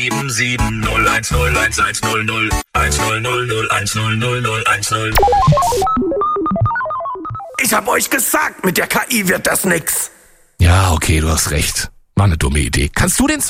7701011010010010010. Ich hab euch gesagt, mit der KI wird das nix. Ja, okay, du hast recht. War eine dumme Idee. Kannst du den Song